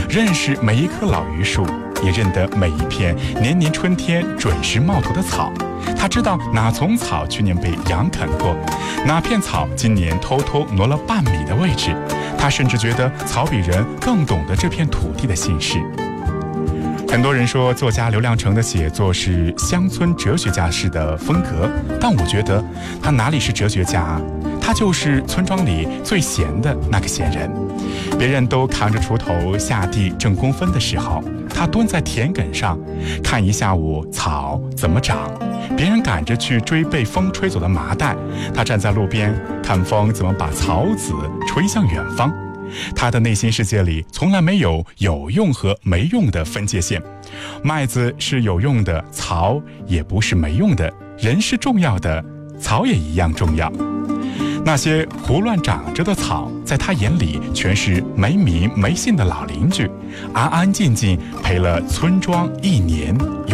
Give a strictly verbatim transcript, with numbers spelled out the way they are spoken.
认识每一棵老榆树，也认得每一片年年春天准时冒头的草。他知道哪丛草去年被羊啃过，哪片草今年偷偷挪了半米的位置。他甚至觉得草比人更懂得这片土地的心事。很多人说作家刘亮程的写作是乡村哲学家式的风格，但我觉得他哪里是哲学家啊？他就是村庄里最闲的那个闲人。别人都扛着锄头下地挣工分的时候，他蹲在田埂上看一下午草怎么长。别人赶着去追被风吹走的麻袋，他站在路边看风怎么把草籽吹向远方。他的内心世界里从来没有有用和没用的分界线，麦子是有用的，草也不是没用的，人是重要的，草也一样重要。那些胡乱长着的草，在他眼里全是没名没姓的老邻居，安安静静陪了村庄一年